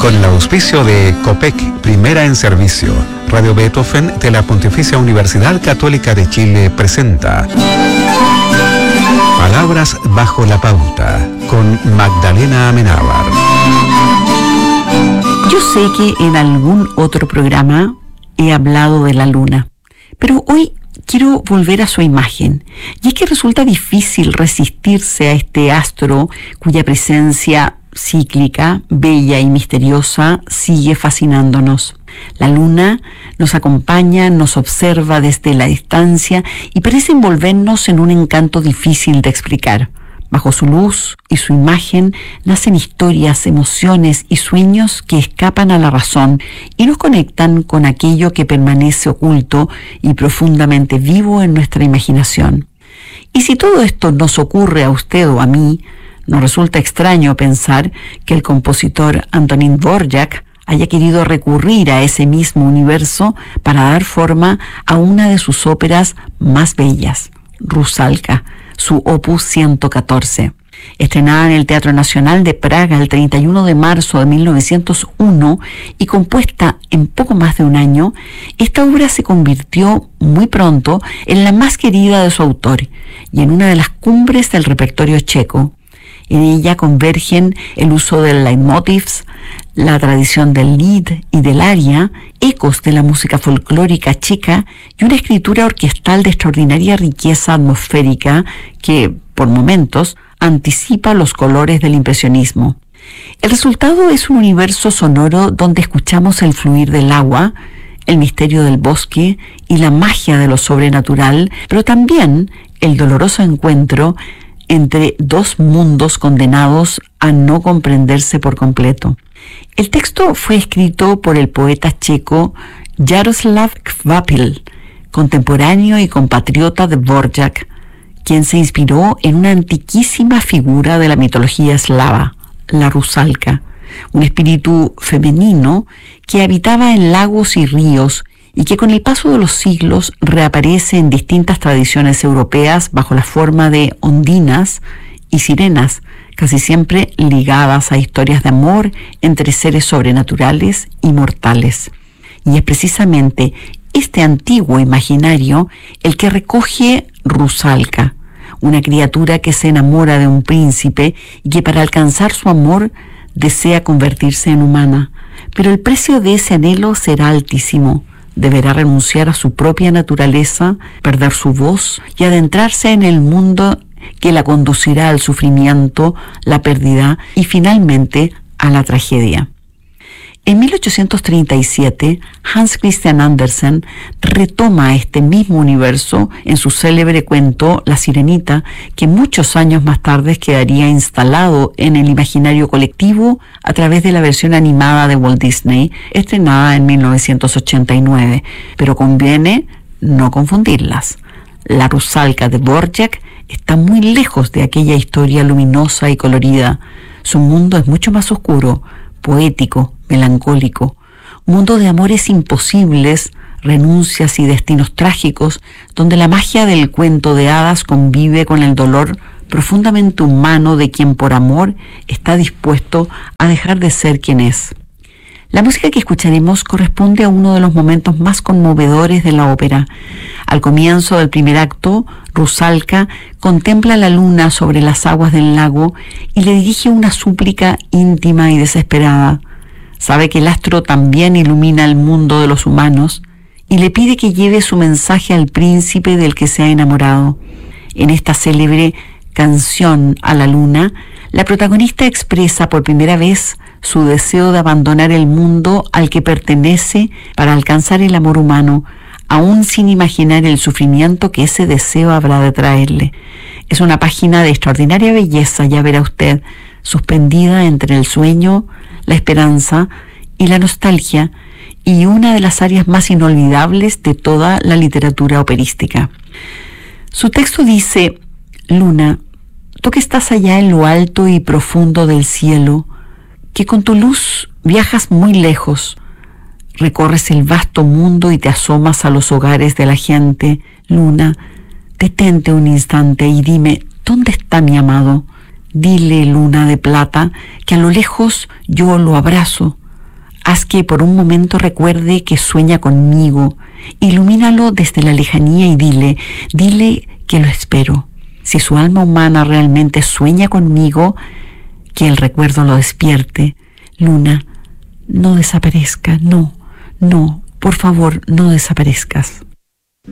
Con el auspicio de COPEC, primera en servicio, Radio Beethoven de la Pontificia Universidad Católica de Chile presenta Palabras bajo la pauta, con Magdalena Amenábar. Yo sé que en algún otro programa he hablado de la luna, pero hoy quiero volver a su imagen, y es que resulta difícil resistirse a este astro cuya presencia cíclica, bella y misteriosa sigue fascinándonos. La luna nos acompaña, nos observa desde la distancia y parece envolvernos en un encanto difícil de explicar. Bajo su luz y su imagen nacen historias, emociones y sueños que escapan a la razón y nos conectan con aquello que permanece oculto y profundamente vivo en nuestra imaginación. Y si todo esto nos ocurre a usted o a mí, nos resulta extraño pensar que el compositor Antonín Dvořák haya querido recurrir a ese mismo universo para dar forma a una de sus óperas más bellas, Rusalka, su opus 114. Estrenada en el Teatro Nacional de Praga el 31 de marzo de 1901 y compuesta en poco más de un año, esta obra se convirtió muy pronto en la más querida de su autor y en una de las cumbres del repertorio checo. En ella convergen el uso del leitmotivs, la tradición del lied y del aria, ecos de la música folclórica checa y una escritura orquestal de extraordinaria riqueza atmosférica que, por momentos, anticipa los colores del impresionismo. El resultado es un universo sonoro donde escuchamos el fluir del agua, el misterio del bosque y la magia de lo sobrenatural, pero también el doloroso encuentro entre dos mundos condenados a no comprenderse por completo. El texto fue escrito por el poeta checo Jaroslav Kvapil, contemporáneo y compatriota de Dvořák, quien se inspiró en una antiquísima figura de la mitología eslava, la Rusalka, un espíritu femenino que habitaba en lagos y ríos y que con el paso de los siglos reaparece en distintas tradiciones europeas bajo la forma de ondinas y sirenas, casi siempre ligadas a historias de amor entre seres sobrenaturales y mortales. Y es precisamente este antiguo imaginario el que recoge Rusalka, una criatura que se enamora de un príncipe y que para alcanzar su amor desea convertirse en humana. Pero el precio de ese anhelo será altísimo. Deberá renunciar a su propia naturaleza, perder su voz y adentrarse en el mundo que la conducirá al sufrimiento, la pérdida y finalmente a la tragedia. En 1837, Hans Christian Andersen retoma este mismo universo en su célebre cuento La Sirenita, que muchos años más tarde quedaría instalado en el imaginario colectivo a través de la versión animada de Walt Disney, estrenada en 1989. Pero conviene no confundirlas. La Rusalka de Dvořák está muy lejos de aquella historia luminosa y colorida. Su mundo es mucho más oscuro, poético, melancólico, un mundo de amores imposibles, renuncias y destinos trágicos, donde la magia del cuento de hadas convive con el dolor profundamente humano de quien por amor está dispuesto a dejar de ser quien es. La música que escucharemos corresponde a uno de los momentos más conmovedores de la ópera. Al comienzo del primer acto, Rusalka contempla la luna sobre las aguas del lago y le dirige una súplica íntima y desesperada. Sabe que el astro también ilumina el mundo de los humanos y le pide que lleve su mensaje al príncipe del que se ha enamorado. En esta célebre canción a la luna, la protagonista expresa por primera vez su deseo de abandonar el mundo al que pertenece para alcanzar el amor humano, aún sin imaginar el sufrimiento que ese deseo habrá de traerle. Es una página de extraordinaria belleza, ya verá usted, suspendida entre el sueño, la esperanza y la nostalgia, y una de las áreas más inolvidables de toda la literatura operística. Su texto dice: Luna, tú que estás allá en lo alto y profundo del cielo, que con tu luz viajas muy lejos, recorres el vasto mundo y te asomas a los hogares de la gente. Luna, detente un instante y dime, ¿dónde está mi amado? Dile, luna de plata, que a lo lejos yo lo abrazo. Haz que por un momento recuerde que sueña conmigo. Ilumínalo desde la lejanía y dile que lo espero. Si su alma humana realmente sueña conmigo, que el recuerdo lo despierte. Luna, no desaparezca, no, por favor, no desaparezcas.